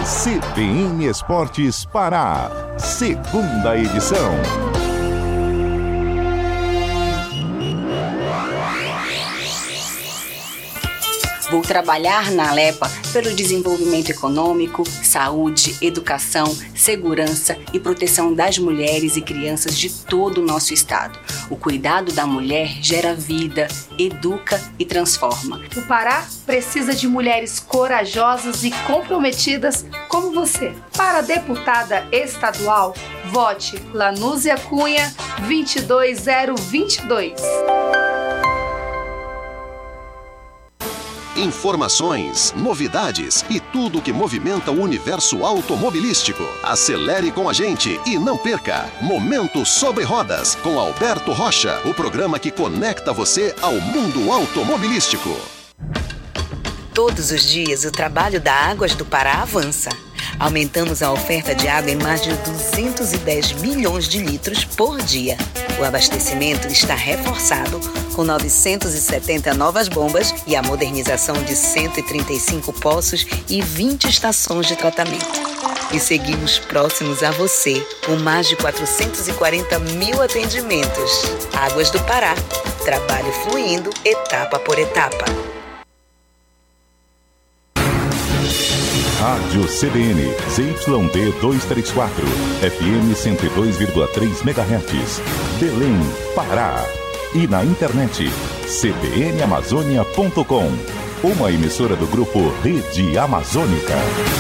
CBN Esportes Pará, segunda edição. Vou trabalhar na Alepa pelo desenvolvimento econômico, saúde, educação, segurança e proteção das mulheres e crianças de todo o nosso estado. O cuidado da mulher gera vida, educa e transforma. O Pará precisa de mulheres corajosas e comprometidas como você. Para deputada estadual, vote Lanúzia Cunha 22022. Informações, novidades e tudo que movimenta o universo automobilístico. Acelere com a gente e não perca Momento Sobre Rodas com Alberto Rocha, o programa que conecta você ao mundo automobilístico. Todos os dias o trabalho da Águas do Pará avança. Aumentamos a oferta de água em mais de 210 milhões de litros por dia. O abastecimento está reforçado com 970 novas bombas e a modernização de 135 poços e 20 estações de tratamento. E seguimos próximos a você, com mais de 440 mil atendimentos. Águas do Pará. Trabalho fluindo, etapa por etapa. Rádio CBN, ZYD 234, FM 102,3 MHz, Belém, Pará. E na internet, cbnamazônia.com, uma emissora do grupo Rede Amazônica.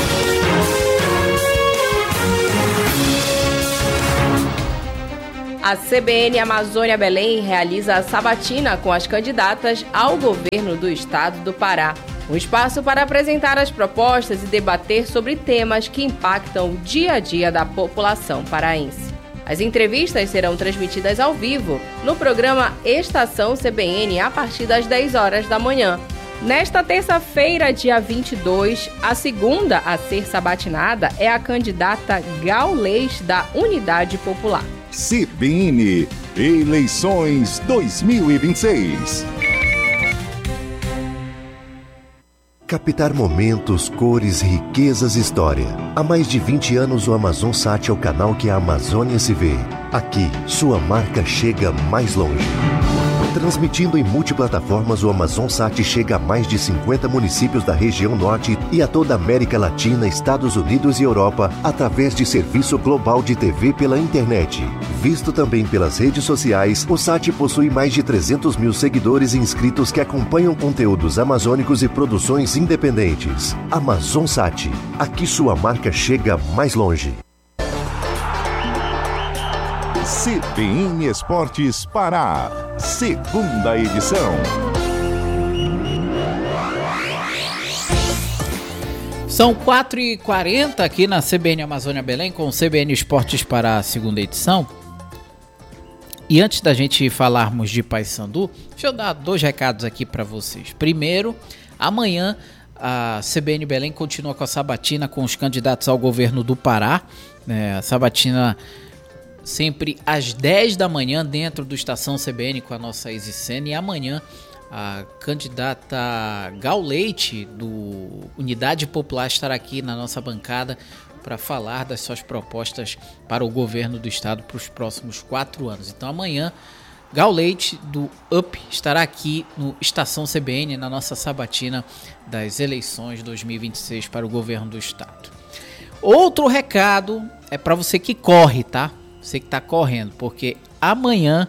A CBN Amazônia Belém realiza a sabatina com as candidatas ao governo do estado do Pará. Um espaço para apresentar as propostas e debater sobre temas que impactam o dia a dia da população paraense. As entrevistas serão transmitidas ao vivo no programa Estação CBN a partir das 10 horas da manhã. Nesta terça-feira, dia 22, a segunda a ser sabatinada é a candidata Gaulês da Unidade Popular. CBN Eleições 2026. Captar momentos, cores, riquezas e história. Há mais de 20 anos o Amazonsat é o canal que a Amazônia se vê. Aqui, sua marca chega mais longe. Transmitindo em multiplataformas, o Amazonsat chega a mais de 50 municípios da região norte e a toda a América Latina, Estados Unidos e Europa, através de serviço global de TV pela internet. Visto também pelas redes sociais, o SAT possui mais de 300 mil seguidores e inscritos que acompanham conteúdos amazônicos e produções independentes. Amazonsat, aqui sua marca chega mais longe. CBN Esportes Pará, segunda edição. São 4h40 aqui na CBN Amazônia Belém com o CBN Esportes Pará, segunda edição. E antes da gente falarmos de Paysandu, deixa eu dar 2 recados aqui para vocês. Primeiro, amanhã a CBN Belém continua com a sabatina com os candidatos ao governo do Pará. A sabatina sempre às 10 da manhã dentro do Estação CBN com a nossa Isicene. E amanhã a candidata Gauleite do Unidade Popular estará aqui na nossa bancada para falar das suas propostas para o governo do estado para os próximos 4 anos. Então amanhã Gauleite do UP estará aqui no Estação CBN na nossa sabatina das eleições 2026 para o governo do estado. Outro recado é para você que corre, tá? Você que está correndo, porque amanhã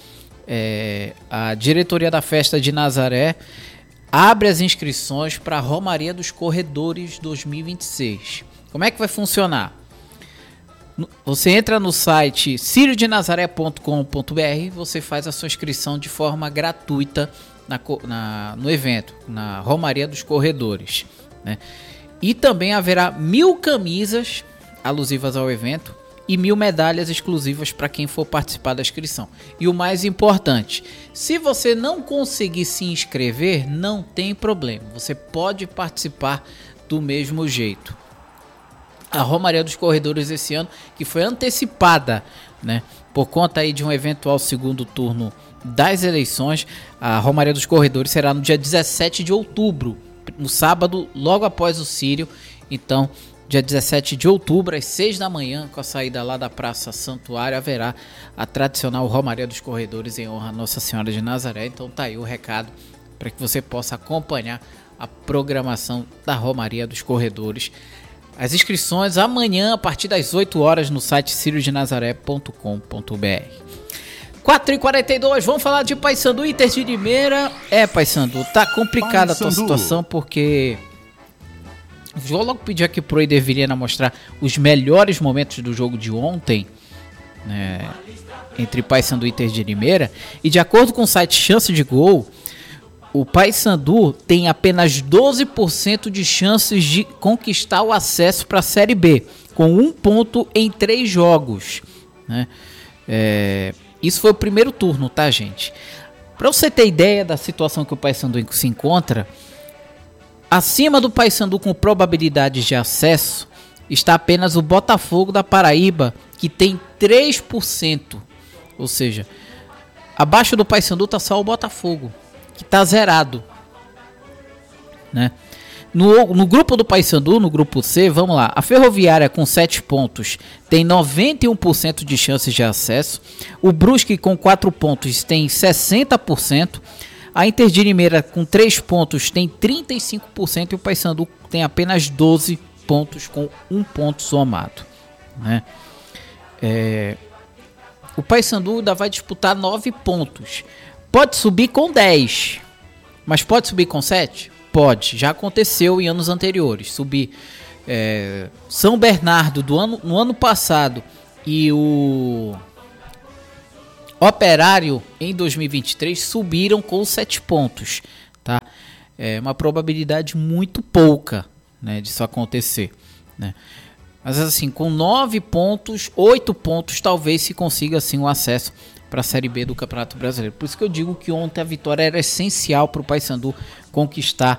a diretoria da Festa de Nazaré abre as inscrições para a Romaria dos Corredores 2026. Como é que vai funcionar? Você entra no site ciriodenazaré.com.br, você faz a sua inscrição de forma gratuita no evento, na Romaria dos Corredores, né? E também haverá 1000 camisas alusivas ao evento e 1000 medalhas exclusivas para quem for participar da inscrição. E o mais importante, se você não conseguir se inscrever, não tem problema, você pode participar do mesmo jeito. A Romaria dos Corredores esse ano, que foi antecipada, né, por conta aí de um eventual segundo turno das eleições, a Romaria dos Corredores será no dia 17 de outubro, no sábado, logo após o Círio. Então, dia 17 de outubro, às 6 da manhã, com a saída lá da Praça Santuário, haverá a tradicional Romaria dos Corredores em honra a Nossa Senhora de Nazaré. Então tá aí o recado para que você possa acompanhar a programação da Romaria dos Corredores. As inscrições amanhã a partir das 8 horas no site ciriodenazaré.com.br. 4h42, vamos falar de Paysandu e Inter de Limeira. Paysandu, tá complicada a tua situação porque... Vou logo pedir aqui pro Eider Vilhena mostrar os melhores momentos do jogo de ontem, né, entre Paysandu e Inter de Limeira. E de acordo com o site Chance de Gol, o Paysandu tem apenas 12% de chances de conquistar o acesso para a Série B, com 1 ponto em 3 jogos, né? Isso foi o primeiro turno, tá, gente? Para você ter ideia da situação que o Paysandu se encontra, acima do Paysandu com probabilidades de acesso está apenas o Botafogo da Paraíba, que tem 3%. Ou seja, abaixo do Paysandu está só o Botafogo, que está zerado, né? No grupo do Paysandu, no grupo C, vamos lá. A Ferroviária com 7 pontos tem 91% de chances de acesso. O Brusque com 4 pontos tem 60%. A Inter de Limeira com 3 pontos tem 35% e o Paysandu tem apenas 12 pontos com 1 ponto somado, né? O Paysandu ainda vai disputar 9 pontos. Pode subir com 10, mas pode subir com 7? Pode, já aconteceu em anos anteriores. Subir São Bernardo no ano passado e o Operário em 2023 subiram com 7 pontos, tá? É uma probabilidade muito pouca, né, disso acontecer, né? Mas assim, com 9 pontos, 8 pontos, talvez se consiga assim um acesso para a Série B do Campeonato Brasileiro. Por isso que eu digo que ontem a vitória era essencial para o Paysandu conquistar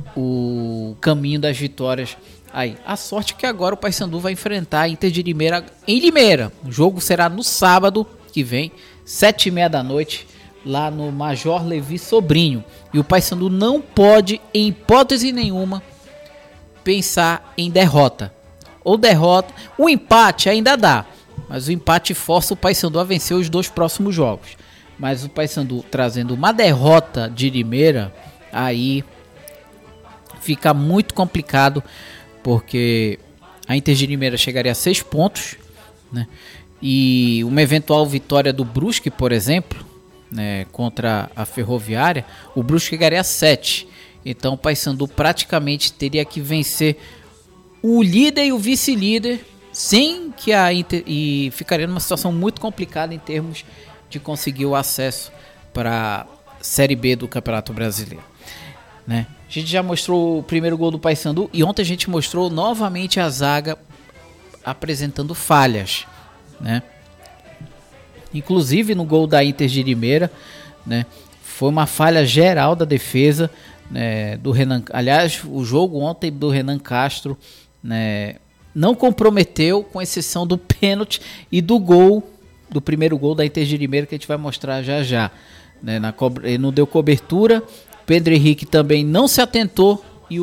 o caminho das vitórias aí. A sorte é que agora o Paysandu vai enfrentar a Inter de Limeira em Limeira. O jogo será no sábado que vem, 7h30 da noite, lá no Major Levi Sobrinho. E o Paysandu não pode, em hipótese nenhuma, pensar em derrota. Ou derrota, o empate ainda dá, mas o empate força o Paysandu a vencer os 2 próximos jogos. Mas o Paysandu trazendo uma derrota de Limeira, aí fica muito complicado, porque a Inter de Limeira chegaria a 6 pontos, né? E uma eventual vitória do Brusque, por exemplo, né, contra a Ferroviária, o Brusque chegaria a 7. Então o Paysandu praticamente teria que vencer o líder e o vice-líder, sem que a Inter, e ficaria numa situação muito complicada em termos de conseguir o acesso para a Série B do Campeonato Brasileiro, né? A gente já mostrou o primeiro gol do Paysandu e ontem a gente mostrou novamente a zaga apresentando falhas, né? Inclusive no gol da Inter de Limeira, né, foi uma falha geral da defesa, né, do Renan. Aliás, o jogo ontem do Renan Castro, né, não comprometeu, com exceção do pênalti e do gol, do primeiro gol da Inter de Limeira, que a gente vai mostrar já já, né? Ele não deu cobertura, Pedro Henrique também não se atentou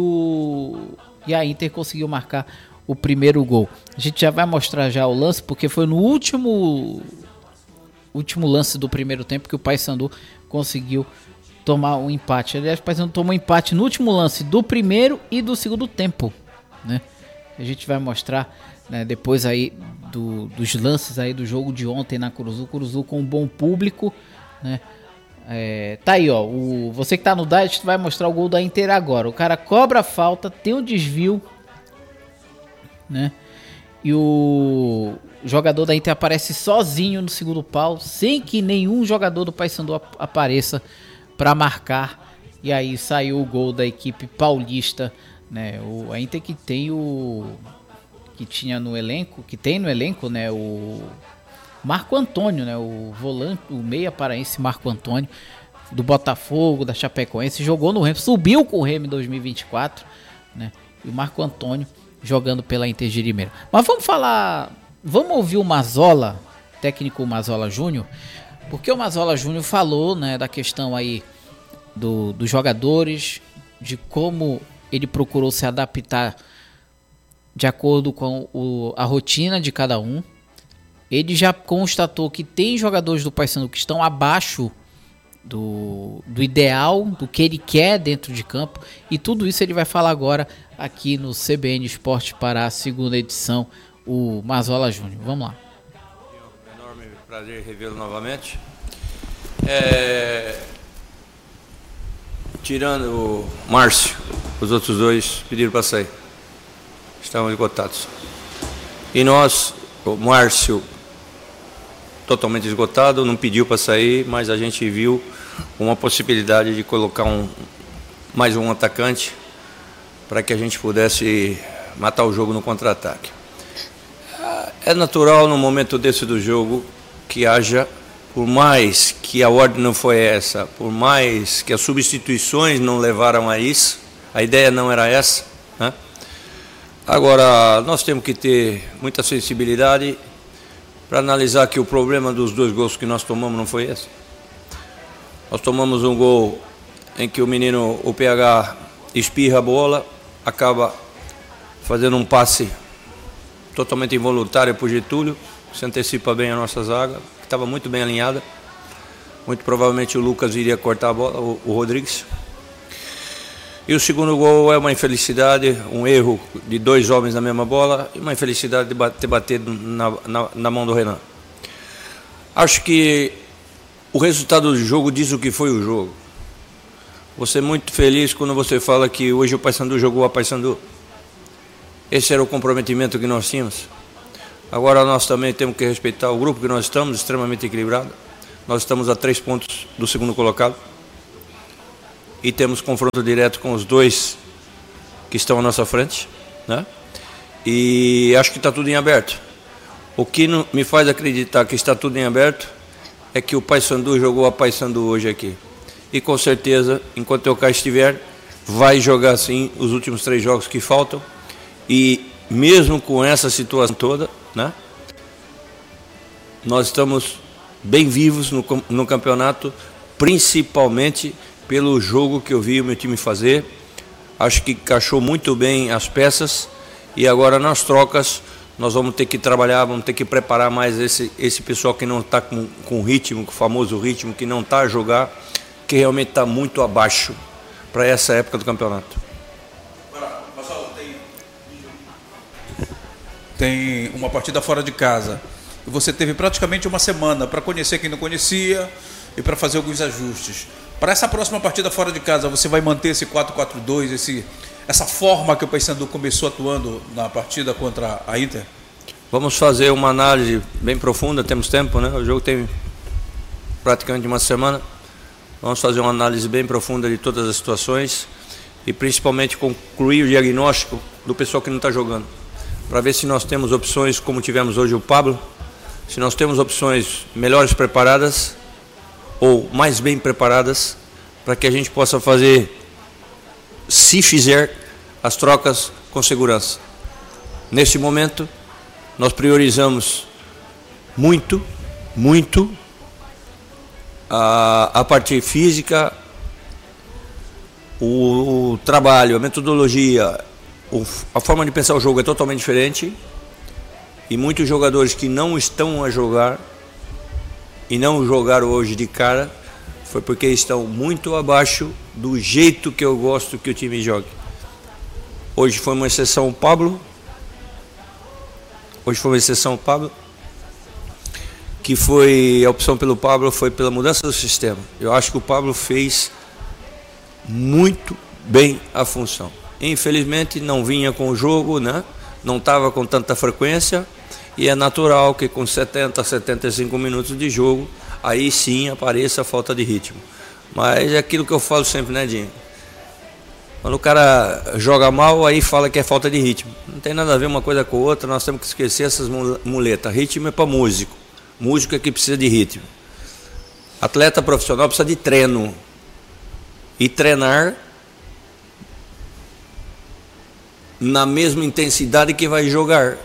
e a Inter conseguiu marcar o primeiro gol. A gente já vai mostrar já o lance, porque foi no último lance do primeiro tempo que o Paysandu conseguiu tomar um empate. Aliás, o Paysandu tomou empate no último lance do primeiro e do segundo tempo, né? A gente vai mostrar, né, depois aí dos lances aí do jogo de ontem na Curuzu com um bom público, né? Tá aí, ó. Você que tá no Diet vai mostrar o gol da Inter agora. O cara cobra a falta, tem um desvio, né? E o jogador da Inter aparece sozinho no segundo pau, sem que nenhum jogador do Paysandu apareça para marcar. E aí saiu o gol da equipe paulista, né? A Inter que tem que tinha no elenco, que tem no elenco, né, o Marco Antônio, né, o volante, o meia paraense Marco Antônio, do Botafogo, da Chapecoense, jogou no Remo, subiu com o Remo em 2024, né? E o Marco Antônio jogando pela Inter de Limeira. Mas vamos ouvir o Mazola, técnico Mazola Júnior, porque o Mazola Júnior falou, né, da questão aí dos jogadores, de como ele procurou se adaptar de acordo com a rotina de cada um. Ele já constatou que tem jogadores do Paysandu que estão abaixo do ideal, do que ele quer dentro de campo, e tudo isso ele vai falar agora aqui no CBN Esporte Pará, segunda edição, o Mazola Júnior. Vamos lá. É um enorme prazer revê-lo novamente. Tirando o Márcio, os outros dois pediram para sair. Estavam esgotados. E nós, o Márcio, totalmente esgotado, não pediu para sair, mas a gente viu uma possibilidade de colocar mais um atacante para que a gente pudesse matar o jogo no contra-ataque. É natural no momento desse do jogo que haja, por mais que a ordem não foi essa, por mais que as substituições não levaram a isso, a ideia não era essa, né? Agora, nós temos que ter muita sensibilidade para analisar que o problema dos 2 gols que nós tomamos não foi esse. Nós tomamos um gol em que o PH espirra a bola, acaba fazendo um passe totalmente involuntário para o Getúlio, que se antecipa bem a nossa zaga, que estava muito bem alinhada. Muito provavelmente o Lucas iria cortar a bola, o Rodrigues. E o segundo gol é uma infelicidade, um erro de 2 homens na mesma bola e uma infelicidade de ter batido na mão do Renan. Acho que o resultado do jogo diz o que foi o jogo. Vou ser muito feliz quando você fala que hoje o Paysandu jogou a Paysandu. Esse era o comprometimento que nós tínhamos. Agora nós também temos que respeitar o grupo que nós estamos, extremamente equilibrado. Nós estamos a 3 pontos do segundo colocado. E temos confronto direto com os 2 que estão à nossa frente, né? E acho que está tudo em aberto. O que me faz acreditar que está tudo em aberto é que o Paysandu jogou a Paysandu hoje aqui. E com certeza, enquanto eu cá estiver, vai jogar assim os últimos 3 jogos que faltam. E mesmo com essa situação toda, né, nós estamos bem vivos no campeonato, principalmente pelo jogo que eu vi o meu time fazer. Acho que encaixou muito bem as peças e agora nas trocas nós vamos ter que trabalhar, vamos ter que preparar mais esse pessoal que não está com ritmo, com o famoso ritmo, que não está a jogar, que realmente está muito abaixo para essa época do campeonato. Tem uma partida fora de casa. Você teve praticamente uma semana para conhecer quem não conhecia e para fazer alguns ajustes. Para essa próxima partida fora de casa, você vai manter esse 4-4-2, essa forma que o Paysandu começou atuando na partida contra a Inter? Vamos fazer uma análise bem profunda, temos tempo, né? O jogo tem praticamente uma semana. Vamos fazer uma análise bem profunda de todas as situações e principalmente concluir o diagnóstico do pessoal que não está jogando, para ver se nós temos opções como tivemos hoje o Pablo, se nós temos opções melhores preparadas ou mais bem preparadas, para que a gente possa fazer, se fizer, as trocas com segurança. Nesse momento, nós priorizamos muito a parte física, o trabalho, a metodologia, a forma de pensar o jogo é totalmente diferente e muitos jogadores que não estão a jogar e não jogaram hoje de cara foi porque estão muito abaixo do jeito que eu gosto que o time jogue. Hoje foi uma exceção o Pablo, que foi a opção pelo Pablo, foi pela mudança do sistema. Eu acho que o Pablo fez muito bem a função. Infelizmente não vinha com o jogo, né? Não estava com tanta frequência e é natural que com 70, 75 minutos de jogo, aí sim apareça a falta de ritmo. Mas é aquilo que eu falo sempre, né, Dinho? Quando o cara joga mal, aí fala que é falta de ritmo. Não tem nada a ver uma coisa com outra, nós temos que esquecer essas muletas. Ritmo é para músico. Músico é que precisa de ritmo. Atleta profissional precisa de treino. E treinar na mesma intensidade que vai jogar.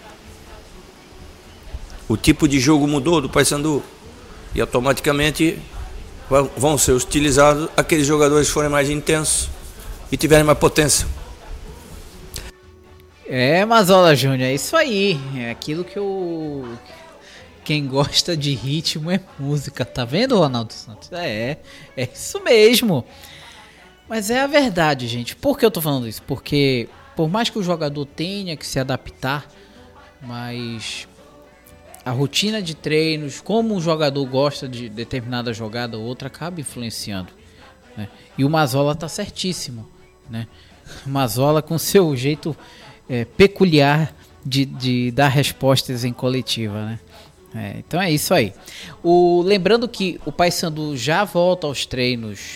O tipo de jogo mudou do Paysandu e automaticamente vão ser utilizados aqueles jogadores que forem mais intensos e tiverem mais potência. Mazola Júnior, é isso aí. É aquilo que quem gosta de ritmo é música, tá vendo, Ronaldo Santos? É isso mesmo. Mas é a verdade, gente. Por que eu tô falando isso? Porque por mais que o jogador tenha que se adaptar, mas a rotina de treinos, como um jogador gosta de determinada jogada ou outra, acaba influenciando, né? E o Mazola tá certíssimo, né? O Mazola com seu jeito peculiar de dar respostas em coletiva, né? Então é isso aí. Lembrando que o Paysandu já volta aos treinos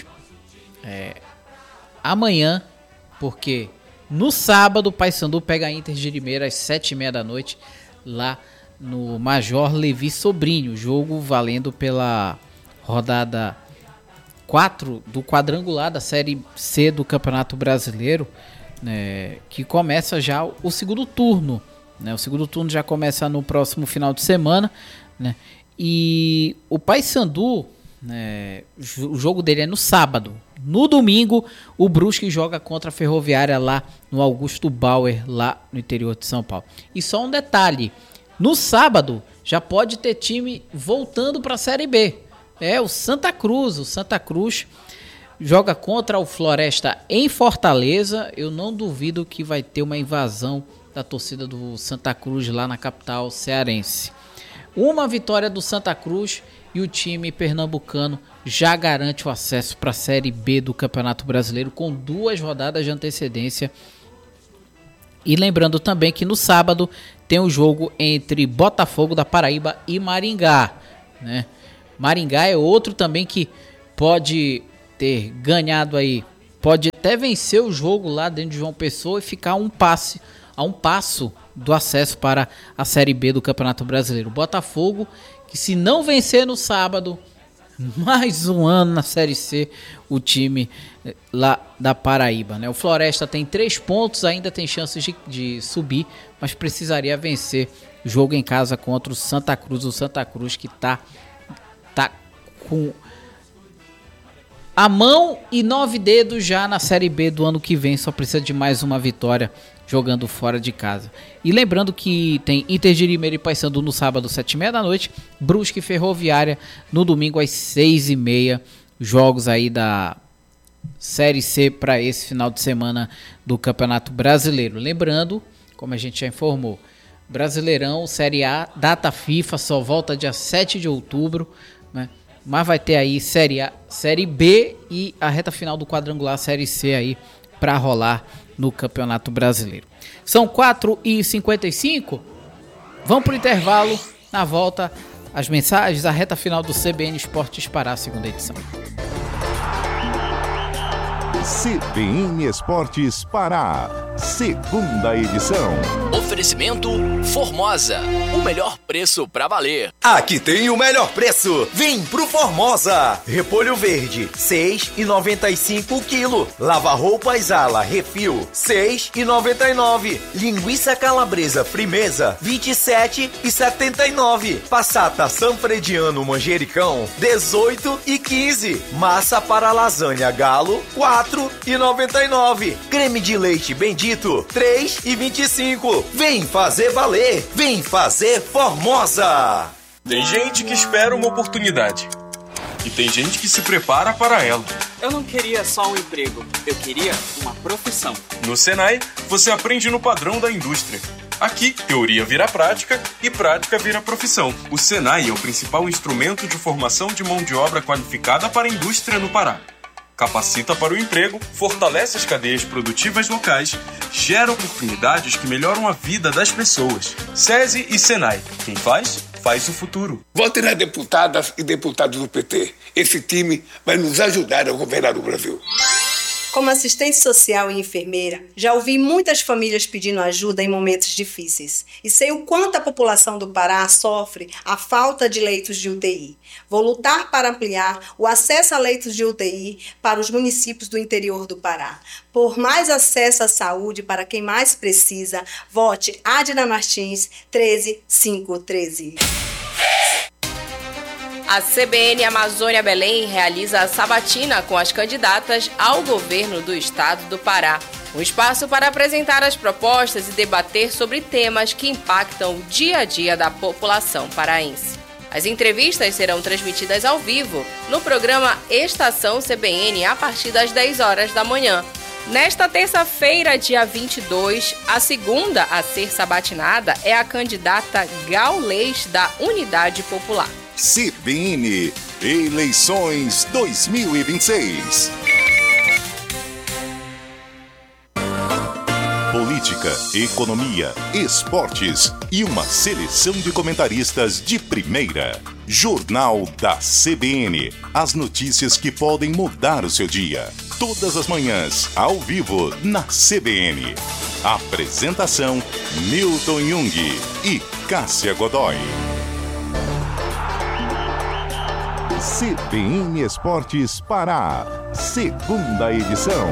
amanhã, porque no sábado o Paysandu pega a Inter de Limeira às 7h30 da noite, lá no Major Levi Sobrinho, jogo valendo pela rodada 4 do quadrangular da Série C do Campeonato Brasileiro, né, que começa já o segundo turno, né? O segundo turno já começa no próximo final de semana, né? E o Paysandu, né, o jogo dele é no sábado. No domingo, o Brusque joga contra a Ferroviária lá no Augusto Bauer, lá no interior de São Paulo. E só um detalhe, no sábado já pode ter time voltando para a Série B. O Santa Cruz. O Santa Cruz joga contra o Floresta em Fortaleza. Eu não duvido que vai ter uma invasão da torcida do Santa Cruz lá na capital cearense. Uma vitória do Santa Cruz e o time pernambucano já garante o acesso para a Série B do Campeonato Brasileiro com 2 rodadas de antecedência. E lembrando também que no sábado tem o jogo entre Botafogo da Paraíba e Maringá, né? Maringá é outro também que pode ter ganhado aí, pode até vencer o jogo lá dentro de João Pessoa e ficar a um passo do acesso para a Série B do Campeonato Brasileiro. Botafogo, que se não vencer no sábado, mais um ano na Série C, o time lá da Paraíba, né? O Floresta tem 3 pontos, ainda tem chances de subir, mas precisaria vencer o jogo em casa contra o Santa Cruz. O Santa Cruz que tá com a mão e 9 dedos já na Série B do ano que vem, só precisa de mais uma vitória jogando fora de casa. E lembrando que tem Inter de Limeira e Paysandu no sábado, 7h30 da noite, Brusque e Ferroviária no domingo às 6h30, jogos aí da Série C para esse final de semana do Campeonato Brasileiro. Lembrando, como a gente já informou, Brasileirão, Série A, data FIFA, só volta dia 7 de outubro, né? Mas vai ter aí Série A, Série B e a reta final do quadrangular Série C aí para rolar no Campeonato Brasileiro. São 4h55, vamos pro intervalo. Na volta, as mensagens, a reta final do CBN Esportes Pará, segunda edição. CBN Esportes Pará, segunda edição. Oferecimento Formosa, o melhor preço pra valer. Aqui tem o melhor preço. Vem pro Formosa. Repolho verde, 6,95 o quilo. Lava-roupas Ala Refil, 6,99. Linguiça calabresa Frimeza, 27,79. Passata Sanfrediano Manjericão, 18,15. Massa para lasanha Galo, 4,99. Creme de leite Bendito, 3,25. Vem fazer valer. Vem fazer Formosa. Tem gente que espera uma oportunidade e tem gente que se prepara para ela. Eu não queria só um emprego, eu queria uma profissão. No Senai, você aprende no padrão da indústria. Aqui, teoria vira prática e prática vira profissão. O Senai é o principal instrumento de formação de mão de obra qualificada para a indústria no Pará. Capacita para o emprego, fortalece as cadeias produtivas locais, gera oportunidades que melhoram a vida das pessoas. SESI e Senai. Quem faz, faz o futuro. Vote nas deputadas e deputados do PT. Esse time vai nos ajudar a governar o Brasil. Como assistente social e enfermeira, já ouvi muitas famílias pedindo ajuda em momentos difíceis e sei o quanto a população do Pará sofre a falta de leitos de UTI. Vou lutar para ampliar o acesso a leitos de UTI para os municípios do interior do Pará. Por mais acesso à saúde para quem mais precisa, vote Adna Martins 13513. A CBN Amazônia Belém realiza a sabatina com as candidatas ao governo do estado do Pará. Um espaço para apresentar as propostas e debater sobre temas que impactam o dia a dia da população paraense. As entrevistas serão transmitidas ao vivo no programa Estação CBN a partir das 10 horas da manhã. Nesta terça-feira, dia 22, a segunda a ser sabatinada é a candidata Gaulês da Unidade Popular. CBN Eleições 2026. Política, economia, esportes e uma seleção de comentaristas de primeira. Jornal da CBN. As notícias que podem mudar o seu dia. Todas as manhãs, ao vivo, na CBN. Apresentação: Milton Jung e Cássia Godoy. CBN Esportes Pará, segunda edição.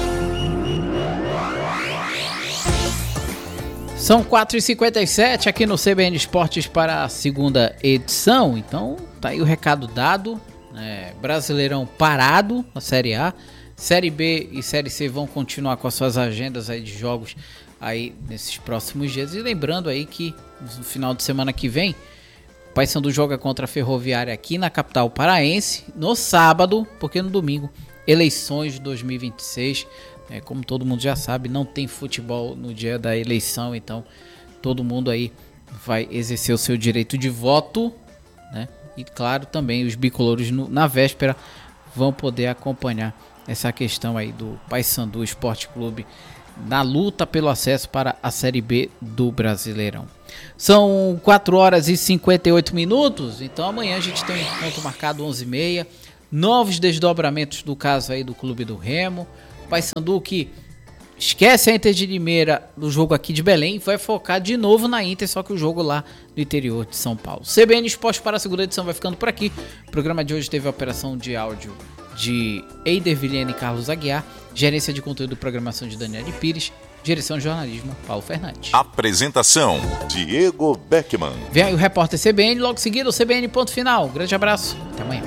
São 4h57 aqui no CBN Esportes para a segunda edição. Então, tá aí o recado dado. Brasileirão parado na Série A. Série B e Série C vão continuar com as suas agendas aí de jogos aí nesses próximos dias. E lembrando aí que no final de semana que vem, o Paysandu joga contra a Ferroviária aqui na capital paraense. No sábado, porque no domingo, eleições de 2026. Como todo mundo já sabe, não tem futebol no dia da eleição, então todo mundo aí vai exercer o seu direito de voto, né? E claro, também os bicolores na véspera vão poder acompanhar essa questão aí do Paysandu Esporte Clube na luta pelo acesso para a Série B do Brasileirão. São 4 horas e 58 minutos, então amanhã a gente tem um encontro marcado 11h30, novos desdobramentos do caso aí do Clube do Remo. Paysandu que esquece a Inter de Limeira do jogo aqui de Belém e vai focar de novo na Inter, só que o jogo lá no interior de São Paulo. CBN Esporte para a segunda edição vai ficando por aqui. O programa de hoje teve a operação de áudio de Eider Vilhena e Carlos Aguiar, gerência de conteúdo e programação de Daniele Pires, direção de jornalismo Paulo Fernandes. Apresentação: Diego Beckman. Vem aí o repórter CBN, logo seguido o CBN Ponto Final. Grande abraço, até amanhã.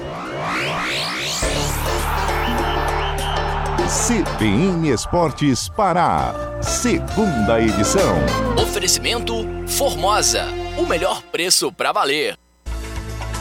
CBN Esportes Pará, segunda edição. Oferecimento Formosa, o melhor preço pra valer.